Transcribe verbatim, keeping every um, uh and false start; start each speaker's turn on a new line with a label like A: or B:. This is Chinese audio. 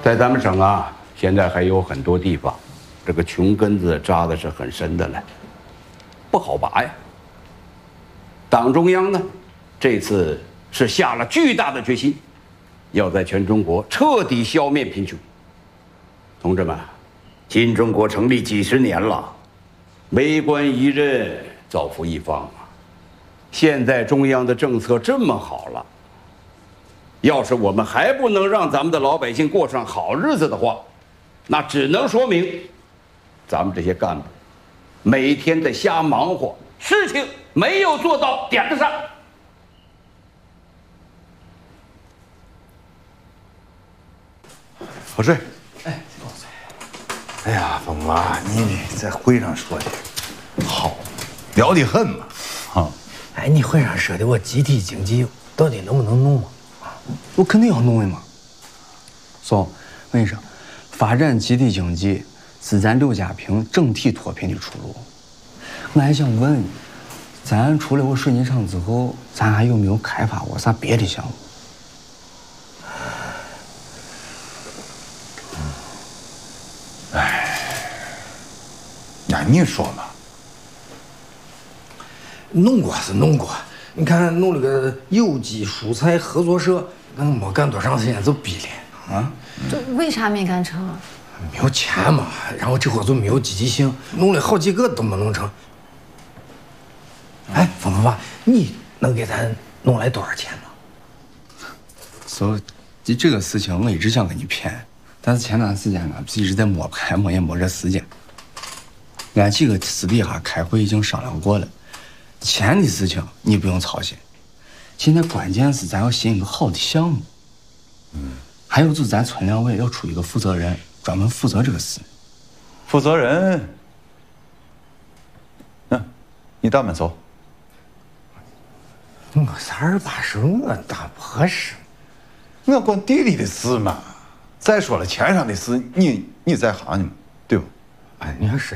A: 在咱们省啊，现在还有很多地方，这个穷根子扎的是很深的了，不好拔呀。党中央呢，这次是下了巨大的决心，要在全中国彻底消灭贫穷。同志们，新中国成立几十年了，为官一任，造福一方啊。现在中央的政策这么好了，要是我们还不能让咱们的老百姓过上好日子的话，那只能说明咱们这些干部每天的瞎忙活，事情没有做到点子上。
B: 老帅，
C: 哎，老帅，
B: 哎呀，峰哥，你在会上说的好，了得很嘛，啊！
C: 哎，你会上说的我集体经济到底能不能弄嘛？我肯定要弄的嘛。嫂，我跟你说，发展集体经济是咱刘家坪整体脱贫的出路。我还想问你，咱除了我水泥厂之后，咱还有没有开发过啥别的项目？
B: 哎，那你说嘛？
C: 弄过是弄过，你看弄了个有机蔬菜合作社，那没干多长时间就闭了啊！
D: 这为啥没干成？
C: 没有钱嘛，然后这会儿就没有积极性，弄了好几个都没弄成。哎，峰峰爸，你能给咱弄来多少钱吗？所以这个事情我一直想跟你骗，但是前段时间呢，一直在摸排，摸也没这时间。俺几个私底下开会已经商量过了。钱的事情你不用操心，现在关键是咱要寻一个好的项目。嗯，还有就是咱村两委要出一个负责人，专门负责这个事。
B: 负责人，嗯，你大门走。
C: 我是二把手，我打不合适。
B: 我管地里的事嘛。再说了，钱上的事，你你在行呢嘛，对不？
C: 哎，你要是